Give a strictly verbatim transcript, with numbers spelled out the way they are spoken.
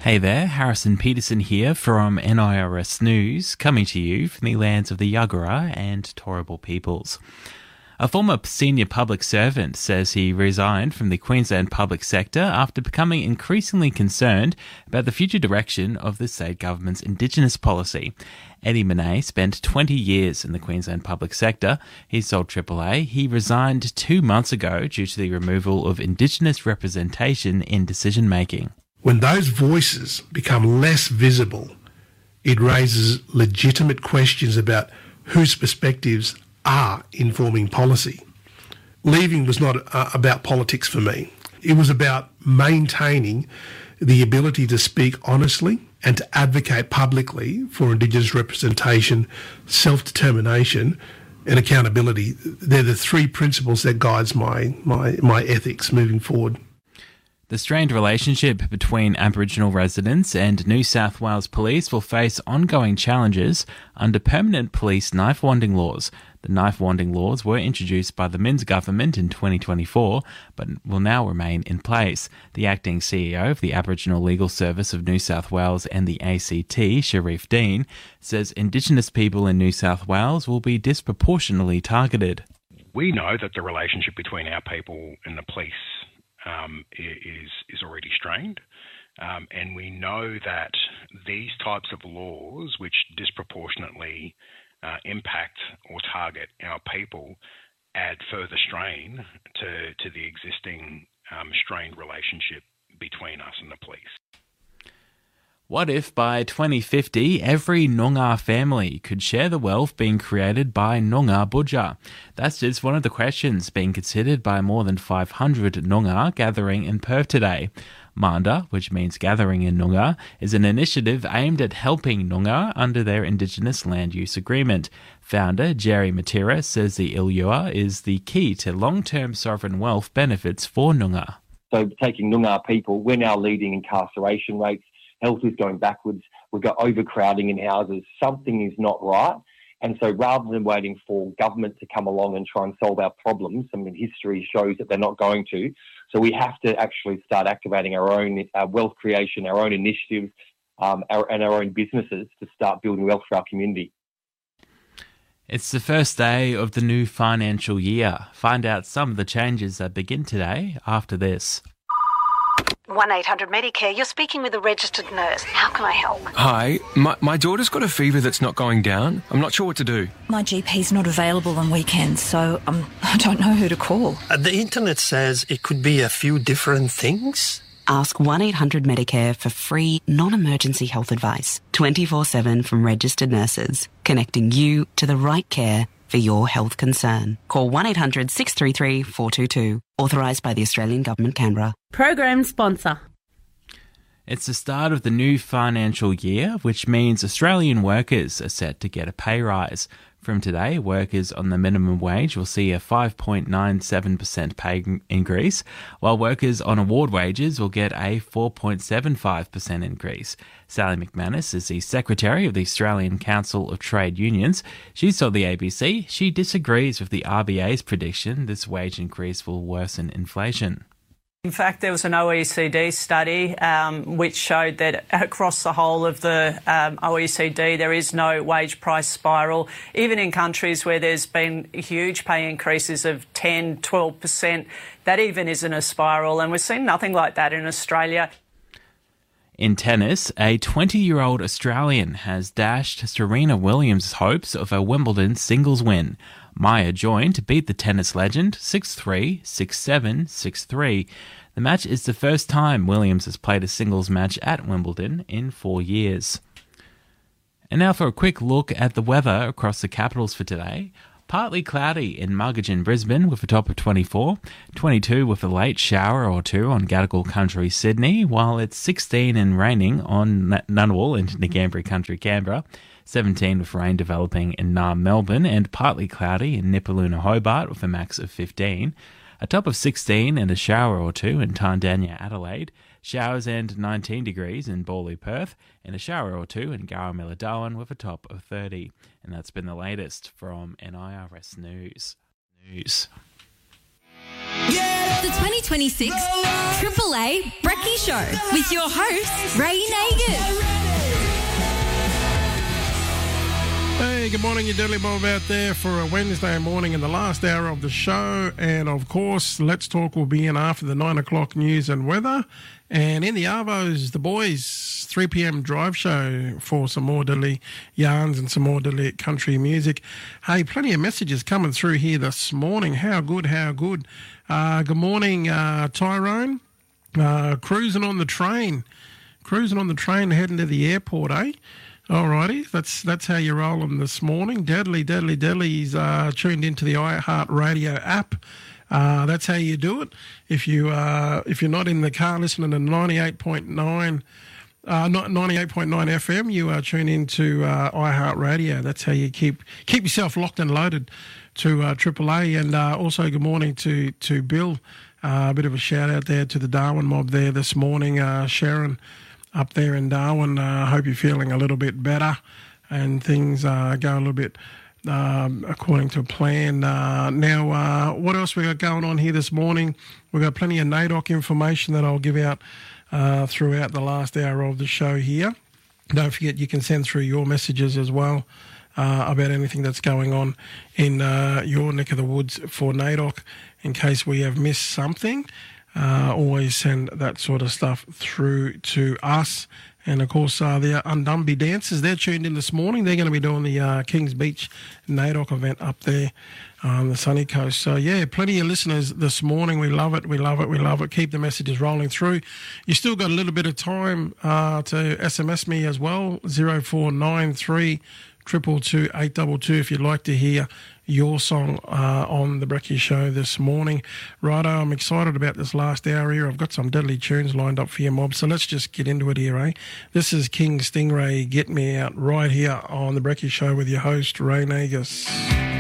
Hey there, Harrison Peterson here from N I R S News, coming to you from the lands of the Yagara and Turrbal peoples. A former senior public servant says he resigned from the Queensland public sector after becoming increasingly concerned about the future direction of the state government's Indigenous policy. Eddie Monet spent twenty years in the Queensland public sector. He's told Triple A he resigned two months ago due to the removal of Indigenous representation in decision-making. When those voices become less visible, it raises legitimate questions about whose perspectives are informing policy. Leaving was not uh, about politics for me. It was about maintaining the ability to speak honestly and to advocate publicly for Indigenous representation, self-determination and accountability. They're the three principles that guides my, my, my ethics moving forward. The strained relationship between Aboriginal residents and New South Wales Police will face ongoing challenges under permanent police knife-wanding laws. The knife-wanding laws were introduced by the Minns government in twenty twenty-four, but will now remain in place. The acting C E O of the Aboriginal Legal Service of New South Wales and the A C T, Sharif Dean, says Indigenous people in New South Wales will be disproportionately targeted. We know that the relationship between our people and the police Um, is is already strained, um, and we know that these types of laws, which disproportionately uh, impact or target our people, add further strain to to the existing um, strained relationship between us and the police. What if by twenty fifty every Noongar family could share the wealth being created by Noongar Budja? That's just one of the questions being considered by more than five hundred Noongar gathering in Perth today. Manda, which means gathering in Noongar, is an initiative aimed at helping Noongar under their Indigenous land use agreement. Founder Jerry Matera says the Ilua is the key to long-term sovereign wealth benefits for Noongar. So taking Noongar people, we're now leading incarceration rates. Health is going backwards. We've got overcrowding in houses. Something is not right. And so rather than waiting for government to come along and try and solve our problems, I mean, history shows that they're not going to. So we have to actually start activating our own our wealth creation, our own initiatives, um, our, and our own businesses to start building wealth for our community. It's the first day of the new financial year. Find out some of the changes that begin today after this. one eight hundred Medicare, you're speaking with a registered nurse. How can I help? Hi, my, my daughter's got a fever that's not going down. I'm not sure what to do. My G P's not available on weekends, so um, I don't know who to call. Uh, the internet says it could be a few different things. Ask one eight hundred Medicare for free, non-emergency health advice. twenty-four seven from registered nurses, connecting you to the right care for your health concern. Call one eight hundred six three three four two two. Authorised by the Australian Government, Canberra. Program sponsor. It's the start of the new financial year, which means Australian workers are set to get a pay rise. From today, workers on the minimum wage will see a five point nine seven percent pay increase, while workers on award wages will get a four point seven five percent increase. Sally McManus is the Secretary of the Australian Council of Trade Unions. She's told the A B C she disagrees with the R B A's prediction this wage increase will worsen inflation. In fact, there was an O E C D study um, which showed that across the whole of the um, O E C D there is no wage price spiral. Even in countries where there's been huge pay increases of ten, twelve percent, that even isn't a spiral, and we've seen nothing like that in Australia. In tennis, a twenty-year-old Australian has dashed Serena Williams' hopes of a Wimbledon singles win. Maya joined to beat the tennis legend six three, six seven, six three. The match is the first time Williams has played a singles match at Wimbledon in four years. And now for a quick look at the weather across the capitals for today. Partly cloudy in Margagin, Brisbane with a top of twenty-four, twenty-two with a late shower or two on Gadigal Country, Sydney, while it's sixteen and raining on Ngunnawal and Ngambri Country, Canberra, seventeen with rain developing in Naarm, Melbourne, and partly cloudy in Nipaluna, Hobart with a max of fifteen, a top of sixteen and a shower or two in Tandanya, Adelaide, showers and nineteen degrees in Bawley, Perth, and a shower or two in Garamilla, Darwin with a top of thirty. And that's been the latest from N I R S News. News. The twenty twenty-six Triple A Brekkie Show with your host, Ray Nagus. Hey, good morning, you Deadly Bob out there for a Wednesday morning in the last hour of the show. And of course, Let's Talk will be in after the nine o'clock news and weather. And in the Arvos, the boys, three p.m. drive show for some more Deadly yarns and some more Deadly country music. Hey, plenty of messages coming through here this morning. How good, how good. Uh, good morning, uh, Tyrone. Uh, cruising on the train. Cruising on the train heading to the airport, eh? Alrighty, that's that's how you're rolling this morning. Deadly, deadly, deadly. He's uh, tuned into the iHeartRadio app. Uh, that's how you do it. If you uh, if you're not in the car listening to ninety-eight point nine, uh, not ninety-eight point nine F M, you are tuned into uh, iHeartRadio. That's how you keep keep yourself locked and loaded to uh, Triple A. And uh, also, good morning to to Bill. Uh, a bit of a shout out there to the Darwin mob there this morning. Uh, Sharon up there in Darwin. I uh, hope you're feeling a little bit better and things uh, go a little bit um, according to plan. Uh, now, uh, what else we got going on here this morning? We've got plenty of NAIDOC information that I'll give out uh, throughout the last hour of the show here. Don't forget you can send through your messages as well uh, about anything that's going on in uh, your neck of the woods for NAIDOC in case we have missed something. Uh, always send that sort of stuff through to us. And, of course, uh, the Undumby Dancers, they're tuned in this morning. They're going to be doing the uh, Kings Beach NAIDOC event up there on the sunny coast. So, yeah, plenty of listeners this morning. We love it. We love it. We love it. Keep the messages rolling through. You still got a little bit of time uh, to S M S me as well, zero four nine three two two two eight two two if you'd like to hear your song uh, on the Brekkie Show this morning. Righto, I'm excited about this last hour here. I've got some deadly tunes lined up for you, mob, so let's just get into it here, eh? This is King Stingray, Get Me Out, right here on the Brekkie Show with your host, Ray Nagus.